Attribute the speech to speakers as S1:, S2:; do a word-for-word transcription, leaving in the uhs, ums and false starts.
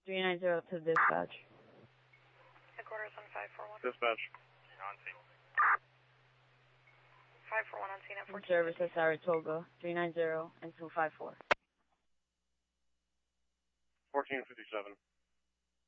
S1: three nine zero to dispatch.
S2: Headquarters on five four one.
S3: Dispatch.
S4: On scene.
S2: five four one on scene at fourteen.
S1: Service at Saratoga, three nine zero and two five four.
S3: fourteen fifty-seven.